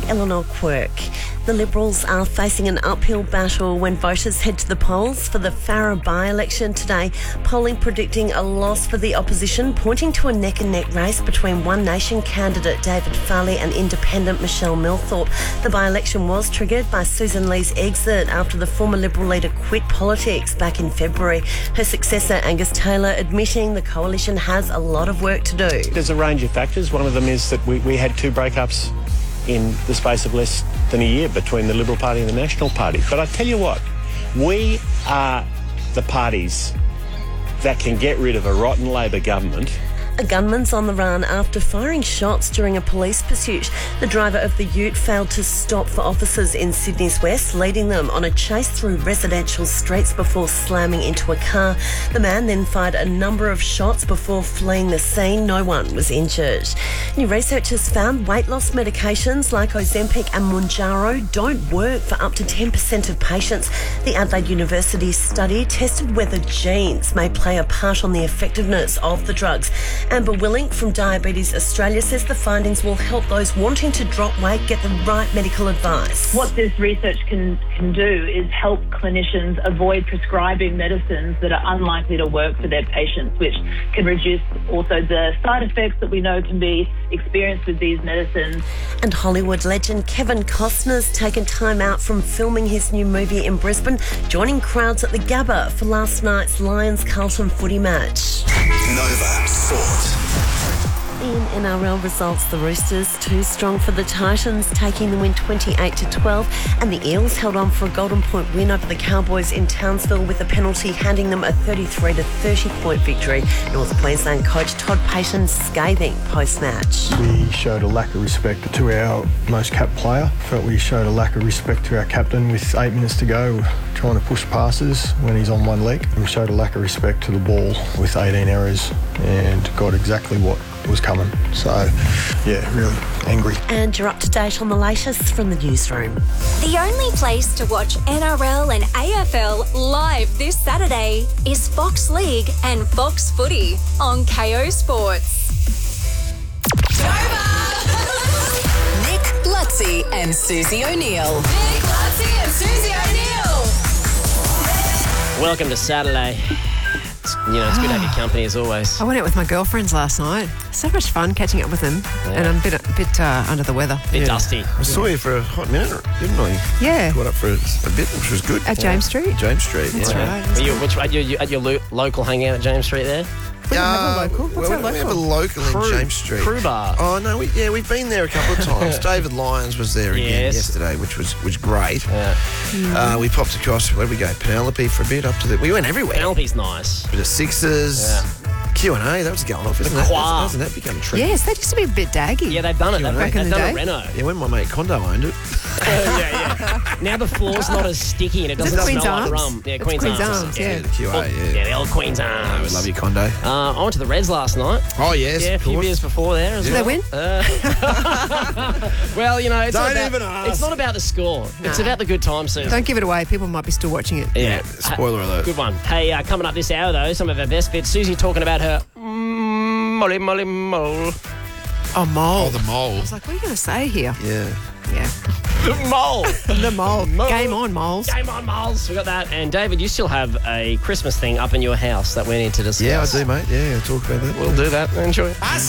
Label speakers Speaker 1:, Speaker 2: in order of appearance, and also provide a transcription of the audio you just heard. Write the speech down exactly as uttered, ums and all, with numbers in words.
Speaker 1: Eleanor Quirk. The Liberals are facing an uphill battle when voters head to the polls for the Farrer by-election today. Polling predicting a loss for the opposition, pointing to a neck-and-neck race between One Nation candidate David Farley and independent Michelle Milthorpe. The by-election was triggered by Susan Lee's exit after the former Liberal leader quit politics back in February. Her successor, Angus Taylor, admitting the coalition has a lot of work to do.
Speaker 2: There's a range of factors. One of them is that we, we had two breakups in the space of less than a year between the Liberal Party and the National Party. But I tell you what, we are the parties that can get rid of a rotten Labor government.
Speaker 1: A gunman's on the run after firing shots during a police pursuit. The driver of the ute failed to stop for officers in Sydney's West, leading them on a chase through residential streets before slamming into a car. The man then fired a number of shots before fleeing the scene. No one was injured. New research has found weight loss medications like Ozempic and Mounjaro don't work for up to ten percent of patients. The Adelaide University study tested whether genes may play a part on the effectiveness of the drugs. Amber Willink from Diabetes Australia says the findings will help those wanting to drop weight get the right medical advice.
Speaker 3: What this research can, can do is help clinicians avoid prescribing medicines that are unlikely to work for their patients, which can reduce also the side effects that we know can be experienced with these medicines.
Speaker 1: And Hollywood legend Kevin Costner's taken time out from filming his new movie in Brisbane, joining crowds at the Gabba for last night's Lions-Carlton footy match.
Speaker 4: Nova Sport.
Speaker 1: In N R L results, the Roosters too strong for the Titans, taking the win twenty-eight to twelve, and the Eels held on for a golden point win over the Cowboys in Townsville with a penalty handing them a thirty-three to thirty point victory. North Queensland coach Todd Payton scathing post-match.
Speaker 5: We showed a lack of respect to our most capped player. Felt we showed a lack of respect to our captain with eight minutes to go, trying to push passes when he's on one leg. We showed a lack of respect to the ball with eighteen errors and got exactly what was coming. So, yeah, really angry.
Speaker 1: And you're up to date on the latest from the newsroom.
Speaker 6: The only place to watch N R L and A F L live this Saturday is Fox League and Fox Footy on K O Sports.
Speaker 7: Nick Lutzi and Susie O'Neill.
Speaker 6: Nick Lutzi and Susie O'Neill.
Speaker 8: Welcome to Saturday. It's, you know, it's good to have your company as always.
Speaker 9: I went out with my girlfriends last night. So much fun catching up with them.
Speaker 8: Yeah.
Speaker 9: And I'm a bit, a bit uh, under the weather.
Speaker 8: Bit dusty.
Speaker 10: I saw you for a hot minute, didn't I?
Speaker 9: Yeah.
Speaker 10: Caught up for a, a bit, which was good.
Speaker 9: At James Street?
Speaker 10: James Street,
Speaker 9: That's
Speaker 10: yeah.
Speaker 9: right.
Speaker 8: Are you, which, at your, at your lo- local hangout at James Street there?
Speaker 9: We don't have a local. What's
Speaker 10: well,
Speaker 9: our
Speaker 10: we have a
Speaker 9: local?
Speaker 10: local
Speaker 8: Crew.
Speaker 10: in James Street.
Speaker 8: Crew bar.
Speaker 10: Oh, no, we, yeah, we've been there a couple of times. David Lyons was there again
Speaker 8: Yes.
Speaker 10: yesterday, which was was great.
Speaker 8: Yeah.
Speaker 10: Uh, we popped across, where did we go? Penelope for a bit, up to the... We went everywhere.
Speaker 8: Penelope's nice.
Speaker 10: Bit of Sixers.
Speaker 8: Yeah.
Speaker 10: Q and A, that was going off, isn't
Speaker 8: The
Speaker 10: it?
Speaker 8: choir.
Speaker 10: Hasn't that become a trend?
Speaker 9: Yes, they used to be a bit daggy.
Speaker 8: Yeah, they've done it. They've,
Speaker 9: Back in
Speaker 8: they've
Speaker 9: the
Speaker 8: done
Speaker 9: day.
Speaker 8: a reno.
Speaker 10: Yeah, when my mate Condo owned it.
Speaker 8: yeah, yeah. Now the floor's not as sticky and it doesn't
Speaker 9: Is it
Speaker 8: smell
Speaker 9: Queen's
Speaker 8: like
Speaker 9: Arms?
Speaker 8: rum. Yeah,
Speaker 9: It's
Speaker 8: Queen's,
Speaker 9: Queen's
Speaker 8: Arms.
Speaker 9: Arms,
Speaker 8: Yeah.
Speaker 9: yeah.
Speaker 10: The Q A,
Speaker 8: Oh,
Speaker 10: yeah.
Speaker 8: yeah, the old Queen's
Speaker 10: Oh,
Speaker 8: Arms.
Speaker 10: we love you, Condo.
Speaker 8: Uh, I went to the Reds last night.
Speaker 10: Oh, yes,
Speaker 8: Yeah, a
Speaker 10: of
Speaker 8: few
Speaker 10: course.
Speaker 8: beers before there as
Speaker 9: Did
Speaker 8: well.
Speaker 9: they win?
Speaker 8: Uh, well, you know, it's,
Speaker 10: Don't
Speaker 8: not about,
Speaker 10: even ask.
Speaker 8: it's not about the score. It's
Speaker 9: Nah.
Speaker 8: about the good time, Susan.
Speaker 9: Don't give it away. People might be still watching it.
Speaker 8: Yeah.
Speaker 10: Spoiler alert.
Speaker 8: Good one. Hey, uh, coming up this hour, though, some of our best bits. Susie talking about her mm, molly, molly, mole.
Speaker 9: Oh, mole.
Speaker 10: Oh, the mole.
Speaker 9: I was like, what are you going to say here?
Speaker 10: Yeah.
Speaker 9: Yeah.
Speaker 8: The mole.
Speaker 9: The mole.
Speaker 8: Mole.
Speaker 9: Game on, moles.
Speaker 8: Game on, moles. We got that. And, David, you still have a Christmas thing up in your house that we need to discuss.
Speaker 10: Yeah, I do, mate. Yeah, talk about that.
Speaker 8: We'll do that. Enjoy.